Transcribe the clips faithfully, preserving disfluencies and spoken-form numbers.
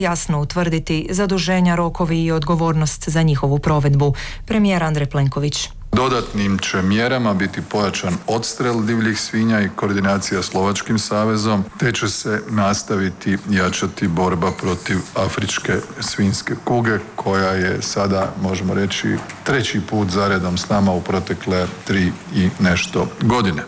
jasno utvrditi zaduženja, rokovi i odgovornost za njihovu provedbu. Premijer Andrej Plenković. Dodatnim će mjerama biti pojačan odstrel divljih svinja i koordinacija s Lovačkim savezom, te će se nastaviti jačati borba protiv afričke svinjske kuge, koja je sada, možemo reći, treći put zaredom s nama u protekle tri i nešto godine.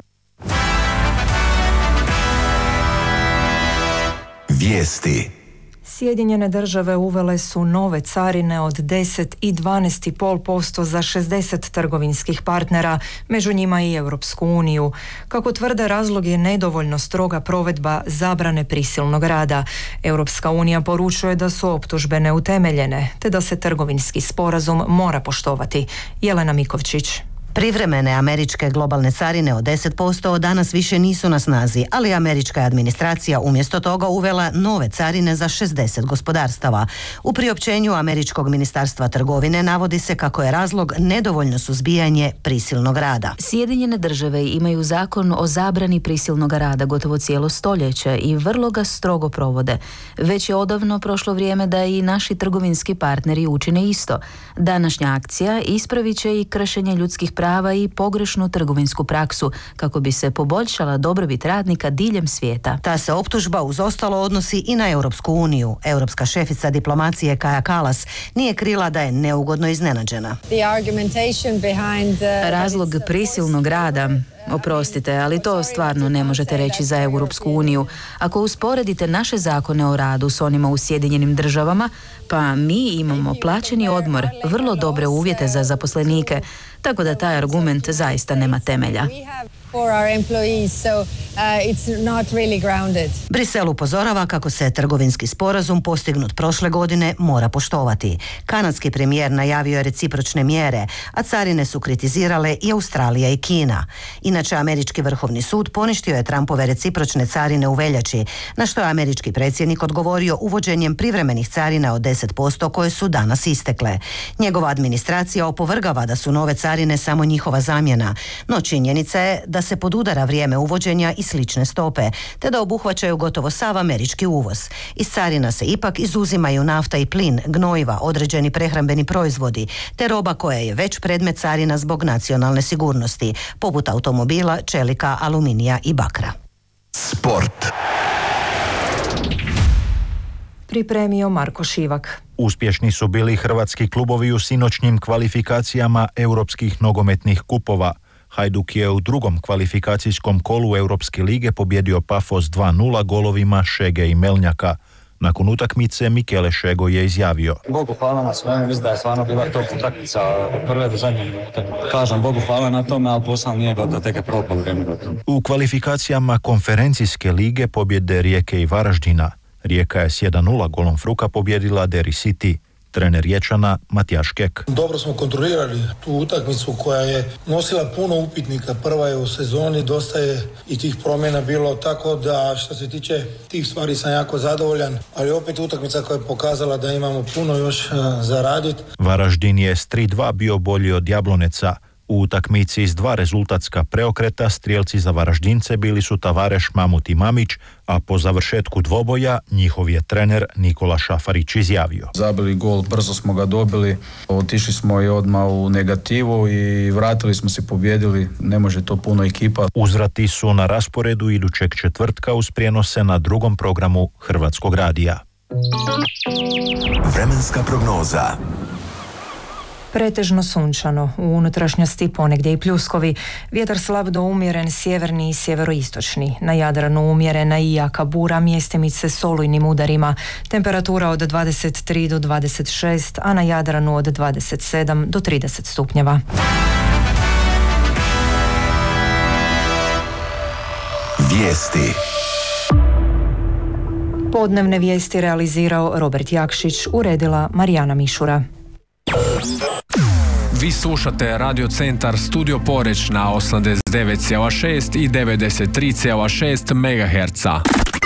Vijesti. Sjedinjene države uvele su nove carine od deset i dvanaest zarez pet posto za šezdeset trgovinskih partnera, među njima i Europsku uniju. Kako tvrde, razlog je nedovoljno stroga provedba zabrane prisilnog rada. Europska unija poručuje da su optužbe neutemeljene, te da se trgovinski sporazum mora poštovati. Jelena Mikovčić. Privremene američke globalne carine od deset posto danas više nisu na snazi, ali američka je administracija umjesto toga uvela nove carine za šezdeset gospodarstava. U priopćenju američkog ministarstva trgovine navodi se kako je razlog nedovoljno suzbijanje prisilnog rada. Sjedinjene države imaju zakon o zabrani prisilnog rada gotovo cijelo stoljeće i vrlo ga strogo provode. Već je odavno prošlo vrijeme da i naši trgovinski partneri učine isto. Današnja akcija ispravit će i kršenje ljudskih prava i pogrešnu trgovinsku praksu kako bi se poboljšala dobrobit radnika diljem svijeta. Ta se optužba uz ostalo odnosi i na Europsku uniju. Europska šefica diplomacije Kaja Kallas nije krila da je neugodno iznenađena. Razlog prisilnog rada, oprostite, ali to stvarno ne možete reći za Europsku uniju. Ako usporedite naše zakone o radu s onima u Sjedinjenim državama, pa mi imamo plaćeni odmor, vrlo dobre uvjete za zaposlenike, tako da taj argument zaista nema temelja. Brisel upozorava kako se trgovinski sporazum postignut prošle godine mora poštovati. Kanadski premijer najavio je recipročne mjere, a carine su kritizirale i Australija i Kina. Inače, američki vrhovni sud poništio je Trumpove recipročne carine u veljači, na što je američki predsjednik odgovorio uvođenjem privremenih carina od deset posto koje su danas istekle. Njegova administracija opovrgava da su nove carine samo njihova zamjena, no činjenica je da se podudara vrijeme uvođenja i slične stope, te da obuhvaćaju gotovo sav američki uvoz. Iz carina se ipak izuzimaju nafta i plin, gnojiva, određeni prehrambeni proizvodi, te roba koja je već predmet carina zbog nacionalne sigurnosti, poput automobila, čelika, aluminija i bakra. Sport. Pripremio Marko Šivak. Uspješni su bili hrvatski klubovi u sinoćnjim kvalifikacijama europskih nogometnih kupova. Hajduk je u drugom kvalifikacijskom kolu Europske lige pobjedio Pafos dva nula golovima Šege i Melnjaka. Nakon utakmice Mikele Šego je izjavio: Bogu hvala na svemu, mislim da je stvarno bila top utakmica od prve do zadnje minute. Kažem Bogu hvala na tome, ali posao nije gotovo, tek je propalo vrijeme gotovo. U kvalifikacijama konferencijske lige pobjede Rijeke i Varaždina. Rijeka je s jedan nula golom Fruka pobjedila Derry City. Trener Riječana Matijaš Kek. Dobro smo kontrolirali tu utakmicu koja je nosila puno upitnika. Prva je u sezoni, dosta je i tih promjena bilo, tako da što se tiče tih stvari sam jako zadovoljan, ali opet utakmica koja je pokazala da imamo puno još za raditi. Varaždin je s tri dva bio bolji od Jabloneca. U utakmici s dva rezultatska preokreta strijelci za Varaždince bili su Tavareš, Mamut i Mamić, a po završetku dvoboja njihov je trener Nikola Šafarić izjavio: Zabili gol, brzo smo ga dobili, otišli smo i odmah u negativu i vratili smo se, pobjedili, ne može to puno ekipa. Uzvrati su na rasporedu idućeg četvrtka uz prijenose na drugom programu Hrvatskog radija. Vremenska prognoza. Pretežno sunčano, u unutrašnjosti ponegdje i pljuskovi, vjetar slab do umjeren sjeverni i sjeveroistočni, na Jadranu umjerena i jaka bura, mjestimice s olujnim udarima, temperatura od dvadeset tri do dvadeset šest, a na Jadranu od dvadeset sedam do trideset stupnjeva. Vijesti. Podnevne vijesti realizirao Robert Jakšić, uredila Marijana Mišura. Vi slušate Radio Centar Studio Poreč na osamdeset devet zarez šest i devedeset tri zarez šest megaherca.